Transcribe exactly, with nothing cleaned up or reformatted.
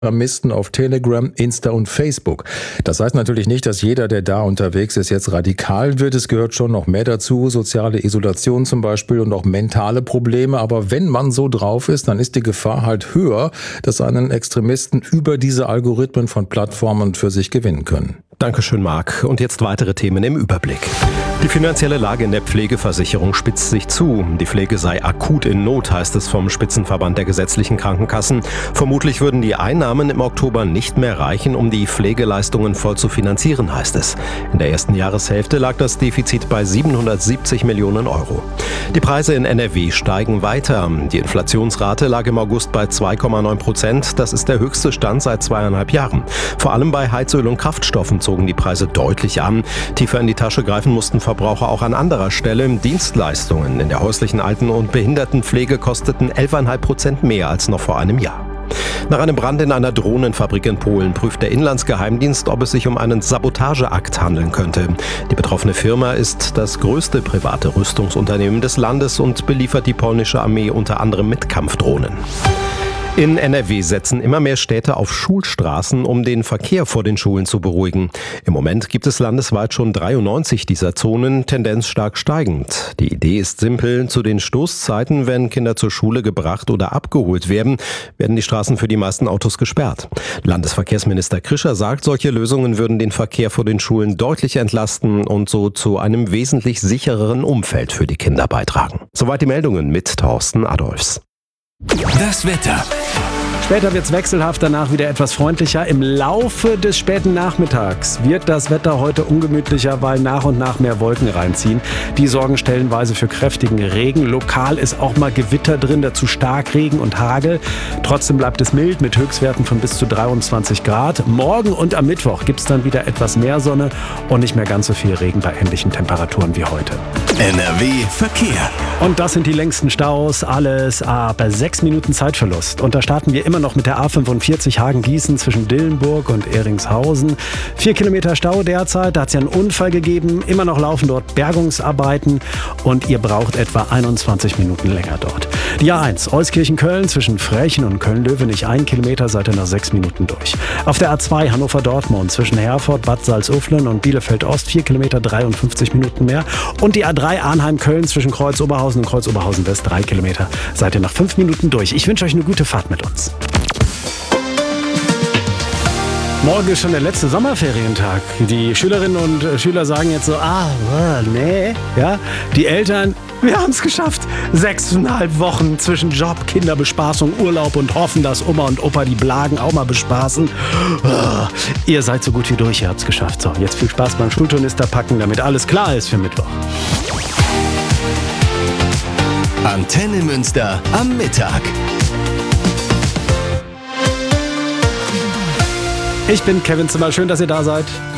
Programmisten auf Telegram, Insta und Facebook. Das heißt natürlich nicht, dass jeder, der da unterwegs ist, jetzt radikal wird. Es gehört schon noch mehr dazu, soziale Isolation zum Beispiel und auch mentale Probleme. Aber wenn man so drauf ist, dann ist die Gefahr halt höher, dass einen Extremisten über diese Algorithmen von Plattformen für sich gewinnen können. Dankeschön, Marc. Und jetzt weitere Themen im Überblick. Die finanzielle Lage in der Pflegeversicherung spitzt sich zu. Die Pflege sei akut in Not, heißt es vom Spitzenverband der gesetzlichen Krankenkassen. Vermutlich würden die Einnahmen im Oktober nicht mehr reichen, um die Pflegeleistungen voll zu finanzieren, heißt es. In der ersten Jahreshälfte lag das Defizit bei siebenhundertsiebzig Millionen Euro. Die Preise in N R W steigen weiter. Die Inflationsrate lag im August bei zwei Komma neun Prozent. Das ist der höchste Stand seit zweieinhalb Jahren. Vor allem bei Heizöl und Kraftstoffen zogen die Preise deutlich an. Tiefer in die Tasche greifen mussten Verbraucher auch an anderer Stelle. Dienstleistungen in der häuslichen Alten- und Behindertenpflege kosteten elf Komma fünf Prozent mehr als noch vor einem Jahr. Nach einem Brand in einer Drohnenfabrik in Polen prüft der Inlandsgeheimdienst, ob es sich um einen Sabotageakt handeln könnte. Die betroffene Firma ist das größte private Rüstungsunternehmen des Landes und beliefert die polnische Armee unter anderem mit Kampfdrohnen. In N R W setzen immer mehr Städte auf Schulstraßen, um den Verkehr vor den Schulen zu beruhigen. Im Moment gibt es landesweit schon dreiundneunzig dieser Zonen, Tendenz stark steigend. Die Idee ist simpel. Zu den Stoßzeiten, wenn Kinder zur Schule gebracht oder abgeholt werden, werden die Straßen für die meisten Autos gesperrt. Landesverkehrsminister Krischer sagt, solche Lösungen würden den Verkehr vor den Schulen deutlich entlasten und so zu einem wesentlich sichereren Umfeld für die Kinder beitragen. Soweit die Meldungen mit Thorsten Adolfs. Das Wetter. Später wird's wechselhaft, danach wieder etwas freundlicher. Im Laufe des späten Nachmittags wird das Wetter heute ungemütlicher, weil nach und nach mehr Wolken reinziehen. Die sorgen stellenweise für kräftigen Regen. Lokal ist auch mal Gewitter drin, dazu Starkregen und Hagel. Trotzdem bleibt es mild mit Höchstwerten von bis zu dreiundzwanzig Grad. Morgen und am Mittwoch gibt's dann wieder etwas mehr Sonne und nicht mehr ganz so viel Regen bei ähnlichen Temperaturen wie heute. N R W Verkehr. Und das sind die längsten Staus, alles ab sechs Minuten Zeitverlust. Und da starten wir immer noch mit der A fünfundvierzig Hagen-Gießen zwischen Dillenburg und Ehringshausen. Vier Kilometer Stau derzeit, da hat es ja einen Unfall gegeben. Immer noch laufen dort Bergungsarbeiten und ihr braucht etwa einundzwanzig Minuten länger dort. Die A eins, Euskirchen-Köln zwischen Frechen und Köln-Löwenich, ein Kilometer, seid ihr nach sechs Minuten durch. Auf der A zwei Hannover-Dortmund zwischen Herford, Bad Salzuflen und Bielefeld-Ost, vier Kilometer, dreiundfünfzig Minuten mehr. Und die A drei Arnheim-Köln zwischen Kreuz-Oberhausen und Kreuz-Oberhausen-West, drei Kilometer, seid ihr nach fünf Minuten durch. Ich wünsche euch eine gute Fahrt mit uns. Morgen ist schon der letzte Sommerferientag. Die Schülerinnen und Schüler sagen jetzt so, ah, nee, ja. Die Eltern, wir haben es geschafft. Sechseinhalb Wochen zwischen Job, Kinderbespaßung, Urlaub und hoffen, dass Oma und Opa die Blagen auch mal bespaßen. Oh, ihr seid so gut wie durch, ihr habt es geschafft. So, jetzt viel Spaß beim Schulturnister packen, damit alles klar ist für Mittwoch. Antenne Münster am Mittag. Ich bin Kevin Zimmer, schön, dass ihr da seid.